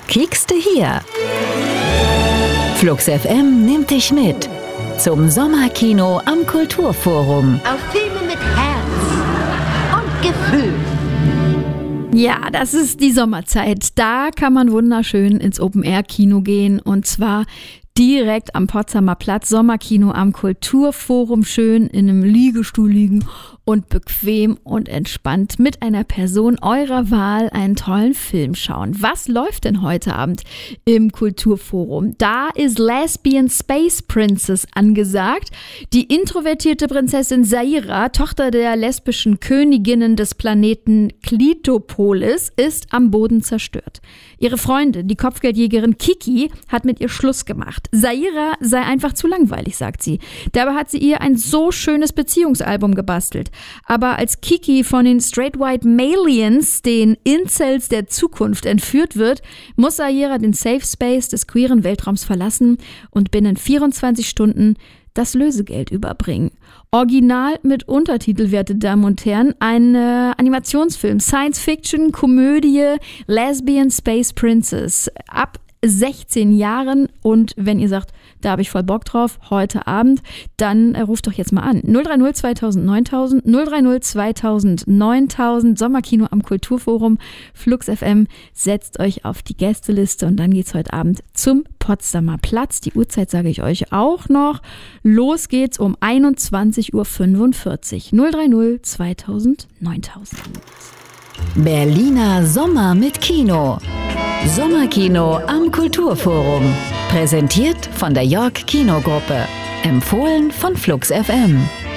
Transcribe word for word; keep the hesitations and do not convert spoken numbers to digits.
Kiekste hier. Flux F M nimmt dich mit zum Sommerkino am Kulturforum. Auf Filme mit Herz und Gefühl. Ja, das ist die Sommerzeit. Da kann man wunderschön ins Open-Air-Kino gehen und zwar direkt am Potsdamer Platz, Sommerkino am Kulturforum, schön in einem Liegestuhl liegen und bequem und entspannt mit einer Person eurer Wahl einen tollen Film schauen. Was läuft denn heute Abend im Kulturforum? Da ist Lesbian Space Princess angesagt. Die introvertierte Prinzessin Saira, Tochter der lesbischen Königinnen des Planeten Klitopolis, ist am Boden zerstört. Ihre Freundin, die Kopfgeldjägerin Kiki, hat mit ihr Schluss gemacht. Saira sei einfach zu langweilig, sagt sie. Dabei hat sie ihr ein so schönes Beziehungsalbum gebastelt. Aber als Kiki von den Straight White Malians, den Incels der Zukunft, entführt wird, muss Saira den Safe Space des queeren Weltraums verlassen und binnen vierundzwanzig Stunden das Lösegeld überbringen. Original mit Untertitel, werte Damen und Herren, ein äh, Animationsfilm, Science-Fiction, Komödie, Lesbian Space Princess, ab sechzehn Jahren, und wenn ihr sagt, da habe ich voll Bock drauf, heute Abend, dann äh, ruft doch jetzt mal an. null drei null zweitausend neuntausend, null drei null zweitausend neuntausend, Sommerkino am Kulturforum, Flux F M, setzt euch auf die Gästeliste und dann geht's heute Abend zum Potsdamer Platz. Die Uhrzeit sage ich euch auch noch. Los geht's um einundzwanzig Uhr fünfundvierzig. null drei null zweitausend neuntausend. Berliner Sommer mit Kino. Sommerkino am Kulturforum. Präsentiert von der York Kinogruppe. Empfohlen von Flux F M.